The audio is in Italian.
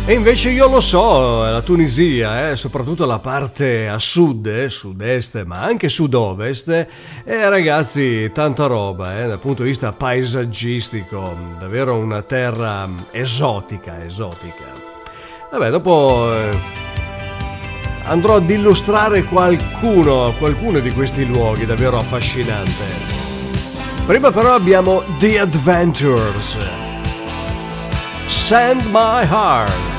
E invece io lo so, la Tunisia, soprattutto la parte a sud, sud-est, ma anche sud-ovest, ragazzi, tanta roba, dal punto di vista paesaggistico, davvero una terra esotica, esotica. Vabbè, dopo andrò ad illustrare qualcuno di questi luoghi davvero affascinante. Prima però abbiamo The Adventures, Send My Heart.